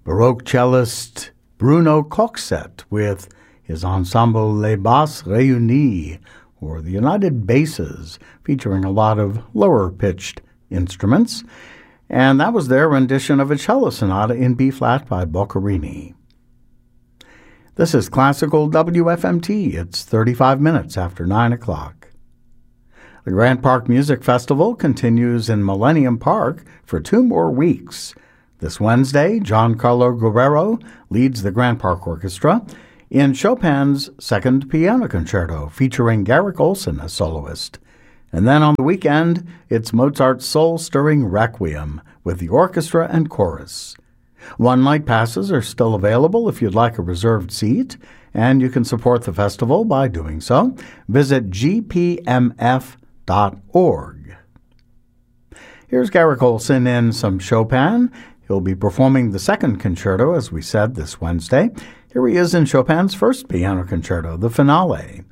Baroque cellist Bruno Coxet with his ensemble Les Basses Réunies, or the United Basses, featuring a lot of lower-pitched instruments. And that was their rendition of a cello sonata in B-flat by Boccherini. This is Classical WFMT. It's 35 minutes after 9 o'clock. The Grant Park Music Festival continues in Millennium Park for 2 more weeks. This Wednesday, Giancarlo Guerrero leads the Grant Park Orchestra in Chopin's Second Piano Concerto, featuring Garrick Olson as soloist. And then on the weekend, it's Mozart's soul-stirring Requiem with the orchestra and chorus. One-night passes are still available if you'd like a reserved seat, and you can support the festival by doing so. Visit gpmf.org. Here's Garrick Olson in some Chopin. He'll be performing the second concerto, as we said, this Wednesday. Here he is in Chopin's first piano concerto, the finale.